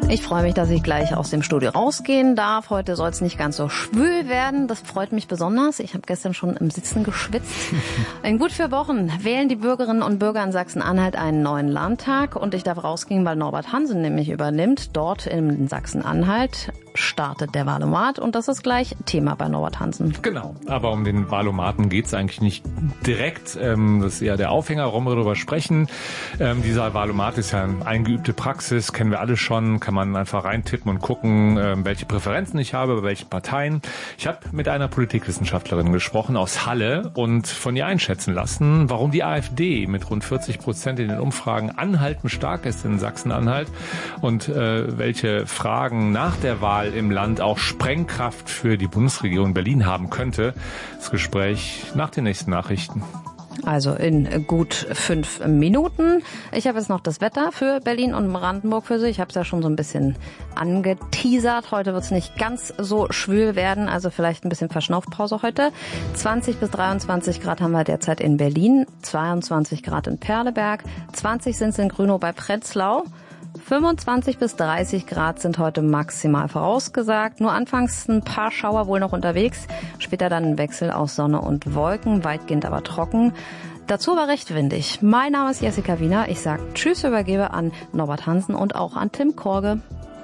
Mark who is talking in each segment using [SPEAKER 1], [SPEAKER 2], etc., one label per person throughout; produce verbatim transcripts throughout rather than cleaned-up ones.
[SPEAKER 1] Ich freue mich, dass ich gleich aus dem Studio rausgehen darf. Heute soll es nicht ganz so schwül werden. Das freut mich besonders. Ich habe gestern schon im Sitzen geschwitzt. In gut vier Wochen wählen die Bürgerinnen und Bürger in Sachsen-Anhalt einen neuen Landtag. Und ich darf rausgehen, weil Norbert Hansen nämlich übernimmt. Dort in Sachsen-Anhalt startet der Wahlomat. Und das ist gleich Thema bei Norbert Hansen.
[SPEAKER 2] Genau, aber um den Wahlomaten geht es eigentlich nicht direkt. Ähm, das ist eher der Aufhänger, warum wir darüber sprechen. Ähm, dieser Wahlomat ist ja eine eingeübte Praxis, kennen wir alle schon. Kann man einfach reintippen und gucken, ähm, welche Präferenzen ich habe, bei welchen Parteien. Ich habe mit einer Politikwissenschaftlerin gesprochen aus Halle und von ihr einschätzen lassen, warum die AfD mit rund vierzig Prozent in den Umfragen anhaltend stark ist in Sachsen-Anhalt und äh, welche Fragen nach der Wahl im Land auch Sprengkraft für die Bundesregierung Berlin haben könnte. Das Gespräch nach den nächsten Nachrichten.
[SPEAKER 1] Also in gut fünf Minuten. Ich habe jetzt noch das Wetter für Berlin und Brandenburg für Sie. Ich habe es ja schon so ein bisschen angeteasert. Heute wird es nicht ganz so schwül werden, also vielleicht ein bisschen Verschnaufpause heute. zwanzig bis dreiundzwanzig Grad haben wir derzeit in Berlin, zweiundzwanzig Grad in Perleberg, zwanzig sind es in Grünow bei Prenzlau. fünfundzwanzig bis dreißig Grad sind heute maximal vorausgesagt. Nur anfangs ein paar Schauer wohl noch unterwegs. Später dann ein Wechsel aus Sonne und Wolken, weitgehend aber trocken. Dazu aber recht windig. Mein Name ist Jessica Wiener. Ich sage Tschüss, übergebe an Norbert Hansen und auch an Tim Korge.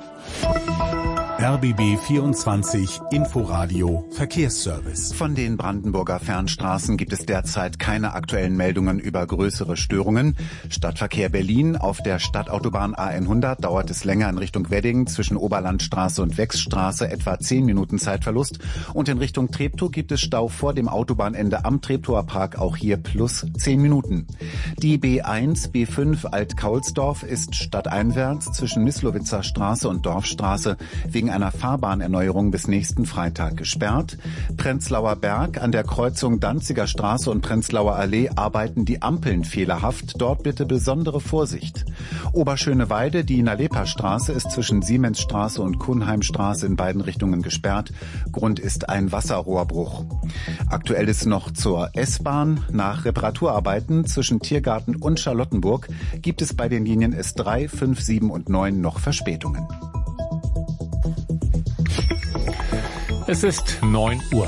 [SPEAKER 3] R B B vierundzwanzig Inforadio Verkehrsservice.
[SPEAKER 4] Von den Brandenburger Fernstraßen gibt es derzeit keine aktuellen Meldungen über größere Störungen. Stadtverkehr Berlin. Auf der Stadtautobahn A hundert dauert es länger in Richtung Wedding zwischen Oberlandstraße und Wechsstraße, etwa zehn Minuten Zeitverlust. Und in Richtung Treptow gibt es Stau vor dem Autobahnende am Treptower Park, auch hier plus zehn Minuten. Die B eins, B fünf Alt-Kaulsdorf ist stadteinwärts zwischen Mislowitzer Straße und Dorfstraße wegen einer Fahrbahnerneuerung bis nächsten Freitag gesperrt. Prenzlauer Berg, an der Kreuzung Danziger Straße und Prenzlauer Allee arbeiten die Ampeln fehlerhaft. Dort bitte besondere Vorsicht. Oberschöneweide, die Nalepa-Straße ist zwischen Siemensstraße und Kuhnheimstraße in beiden Richtungen gesperrt. Grund ist ein Wasserrohrbruch. Aktuell ist noch zur S-Bahn. Nach Reparaturarbeiten zwischen Tiergarten und Charlottenburg gibt es bei den Linien S drei, fünf, sieben und neun noch Verspätungen.
[SPEAKER 2] Es ist neun Uhr.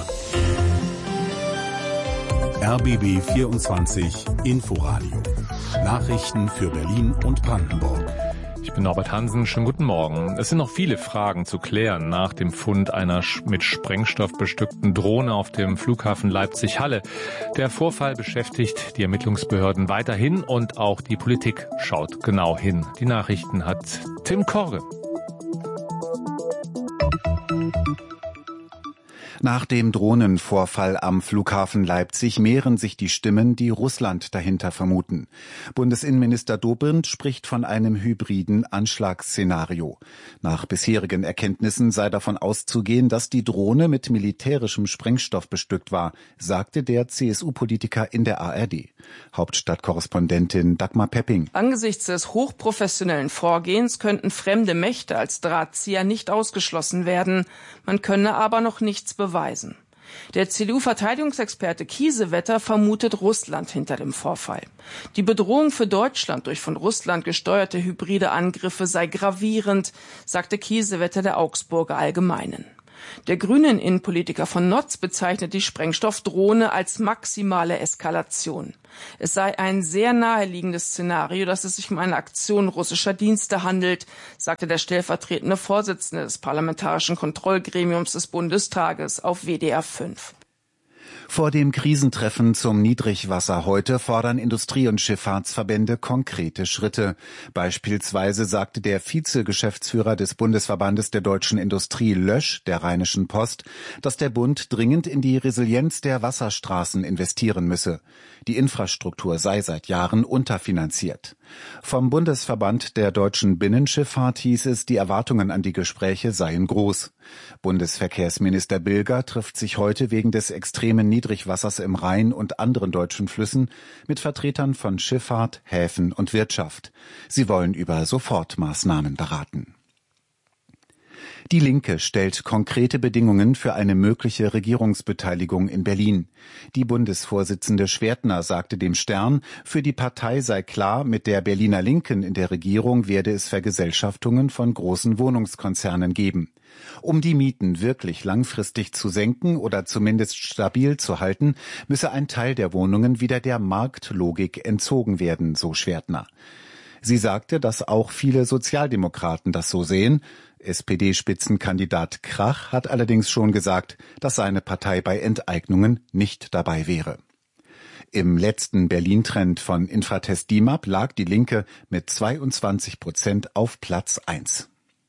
[SPEAKER 3] R B B vierundzwanzig Inforadio. Nachrichten für Berlin und Brandenburg.
[SPEAKER 2] Ich bin Norbert Hansen, schönen guten Morgen. Es sind noch viele Fragen zu klären nach dem Fund einer mit Sprengstoff bestückten Drohne auf dem Flughafen Leipzig-Halle. Der Vorfall beschäftigt die Ermittlungsbehörden weiterhin und auch die Politik schaut genau hin. Die Nachrichten hat Tim Korge.
[SPEAKER 4] Nach dem Drohnenvorfall am Flughafen Leipzig mehren sich die Stimmen, die Russland dahinter vermuten. Bundesinnenminister Dobrindt spricht von einem hybriden Anschlagsszenario. Nach bisherigen Erkenntnissen sei davon auszugehen, dass die Drohne mit militärischem Sprengstoff bestückt war, sagte der C S U-Politiker in der A R D. Hauptstadtkorrespondentin Dagmar Pepping.
[SPEAKER 5] Angesichts des hochprofessionellen Vorgehens könnten fremde Mächte als Drahtzieher nicht ausgeschlossen werden. Man könne aber noch nichts beweisen. Der C D U-Verteidigungsexperte Kiesewetter vermutet Russland hinter dem Vorfall. Die Bedrohung für Deutschland durch von Russland gesteuerte hybride Angriffe sei gravierend, sagte Kiesewetter der Augsburger Allgemeinen. Der grünen Innenpolitiker von Notz bezeichnet die Sprengstoffdrohne als maximale Eskalation. Es sei ein sehr naheliegendes Szenario, dass es sich um eine Aktion russischer Dienste handelt, sagte der stellvertretende Vorsitzende des Parlamentarischen Kontrollgremiums des Bundestages auf W D R fünf.
[SPEAKER 4] Vor dem Krisentreffen zum Niedrigwasser heute fordern Industrie- und Schifffahrtsverbände konkrete Schritte. Beispielsweise sagte der Vize-Geschäftsführer des Bundesverbandes der deutschen Industrie Lösch der Rheinischen Post, dass der Bund dringend in die Resilienz der Wasserstraßen investieren müsse. Die Infrastruktur sei seit Jahren unterfinanziert. Vom Bundesverband der deutschen Binnenschifffahrt hieß es, die Erwartungen an die Gespräche seien groß. Bundesverkehrsminister Bilger trifft sich heute wegen des extremen Niedrigwassers im Rhein und anderen deutschen Flüssen mit Vertretern von Schifffahrt, Häfen und Wirtschaft. Sie wollen über Sofortmaßnahmen beraten. Die Linke stellt konkrete Bedingungen für eine mögliche Regierungsbeteiligung in Berlin. Die Bundesvorsitzende Schwertner sagte dem Stern, für die Partei sei klar, mit der Berliner Linken in der Regierung werde es Vergesellschaftungen von großen Wohnungskonzernen geben. Um die Mieten wirklich langfristig zu senken oder zumindest stabil zu halten, müsse ein Teil der Wohnungen wieder der Marktlogik entzogen werden, so Schwertner. Sie sagte, dass auch viele Sozialdemokraten das so sehen. S P D-Spitzenkandidat Krach hat allerdings schon gesagt, dass seine Partei bei Enteignungen nicht dabei wäre. Im letzten Berlin-Trend von Infratest D I M A P lag die Linke mit zweiundzwanzig Prozent auf Platz eins.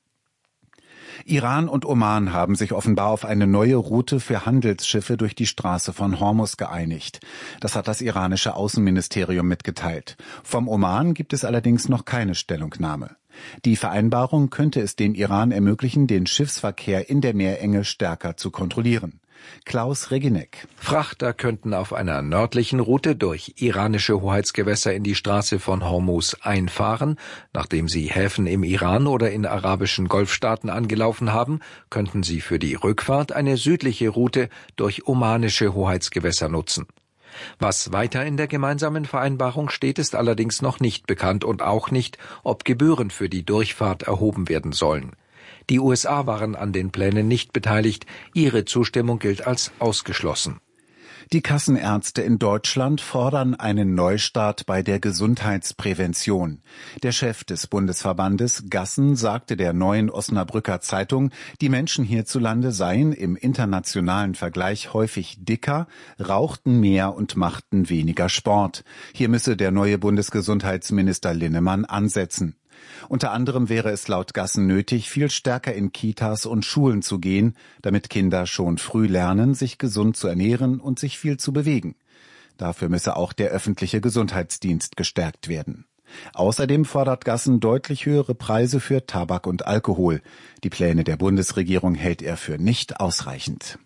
[SPEAKER 4] Iran und Oman haben sich offenbar auf eine neue Route für Handelsschiffe durch die Straße von Hormuz geeinigt. Das hat das iranische Außenministerium mitgeteilt. Vom Oman gibt es allerdings noch keine Stellungnahme. Die Vereinbarung könnte es dem Iran ermöglichen, den Schiffsverkehr in der Meerenge stärker zu kontrollieren. Klaus Regineck.
[SPEAKER 6] Frachter könnten auf einer nördlichen Route durch iranische Hoheitsgewässer in die Straße von Hormuz einfahren. Nachdem sie Häfen im Iran oder in arabischen Golfstaaten angelaufen haben, könnten sie für die Rückfahrt eine südliche Route durch omanische Hoheitsgewässer nutzen. Was weiter in der gemeinsamen Vereinbarung steht, ist allerdings noch nicht bekannt und auch nicht, ob Gebühren für die Durchfahrt erhoben werden sollen. Die U S A waren an den Plänen nicht beteiligt. Ihre Zustimmung gilt als ausgeschlossen.
[SPEAKER 4] Die Kassenärzte in Deutschland fordern einen Neustart bei der Gesundheitsprävention. Der Chef des Bundesverbandes Gassen sagte der Neuen Osnabrücker Zeitung, die Menschen hierzulande seien im internationalen Vergleich häufig dicker, rauchten mehr und machten weniger Sport. Hier müsse der neue Bundesgesundheitsminister Linnemann ansetzen. Unter anderem wäre es laut Gassen nötig, viel stärker in Kitas und Schulen zu gehen, damit Kinder schon früh lernen, sich gesund zu ernähren und sich viel zu bewegen. Dafür müsse auch der öffentliche Gesundheitsdienst gestärkt werden. Außerdem fordert Gassen deutlich höhere Preise für Tabak und Alkohol. Die Pläne der Bundesregierung hält er für nicht ausreichend.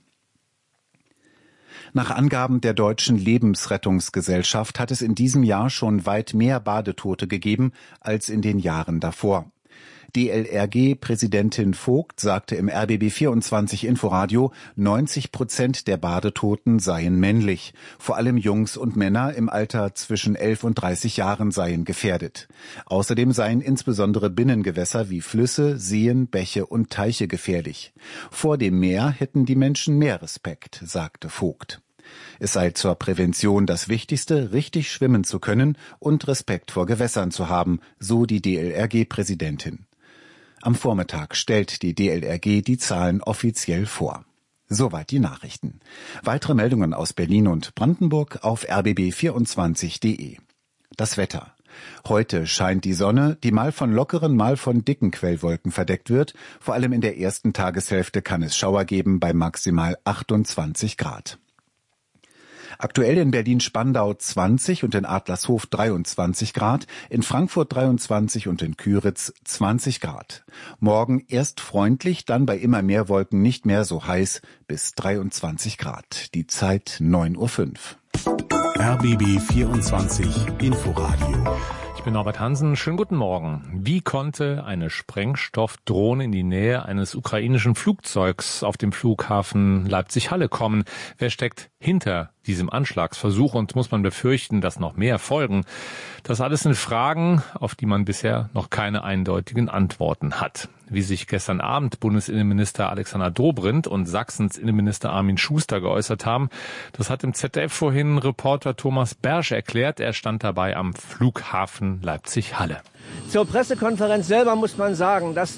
[SPEAKER 4] Nach Angaben der Deutschen Lebensrettungsgesellschaft hat es in diesem Jahr schon weit mehr Badetote gegeben als in den Jahren davor. D L R G-Präsidentin Vogt sagte im R B B vierundzwanzig Inforadio, neunzig Prozent der Badetoten seien männlich. Vor allem Jungs und Männer im Alter zwischen elf und dreißig Jahren seien gefährdet. Außerdem seien insbesondere Binnengewässer wie Flüsse, Seen, Bäche und Teiche gefährlich. Vor dem Meer hätten die Menschen mehr Respekt, sagte Vogt. Es sei zur Prävention das Wichtigste, richtig schwimmen zu können und Respekt vor Gewässern zu haben, so die D L R G-Präsidentin. Am Vormittag stellt die D L R G die Zahlen offiziell vor. Soweit die Nachrichten. Weitere Meldungen aus Berlin und Brandenburg auf r b b vierundzwanzig punkt de. Das Wetter. Heute scheint die Sonne, die mal von lockeren, mal von dicken Quellwolken verdeckt wird. Vor allem in der ersten Tageshälfte kann es Schauer geben bei maximal achtundzwanzig Grad. Aktuell in Berlin-Spandau zwanzig und in Adlershof dreiundzwanzig Grad, in Frankfurt dreiundzwanzig und in Küritz zwanzig Grad. Morgen erst freundlich, dann bei immer mehr Wolken nicht mehr so heiß, bis dreiundzwanzig Grad. Die Zeit neun Uhr fünf.
[SPEAKER 3] R B B vierundzwanzig Inforadio.
[SPEAKER 2] Ich bin Norbert Hansen. Schönen guten Morgen. Wie konnte eine Sprengstoffdrohne in die Nähe eines ukrainischen Flugzeugs auf dem Flughafen Leipzig-Halle kommen? Wer steckt hinter diesem Anschlagsversuch und muss man befürchten, dass noch mehr folgen? Das alles sind Fragen, auf die man bisher noch keine eindeutigen Antworten hat. Wie sich gestern Abend Bundesinnenminister Alexander Dobrindt und Sachsens Innenminister Armin Schuster geäußert haben, das hat im Z D F vorhin Reporter Thomas Bersch erklärt. Er stand dabei am Flughafen Leipzig-Halle.
[SPEAKER 7] Zur Pressekonferenz selber muss man sagen, dass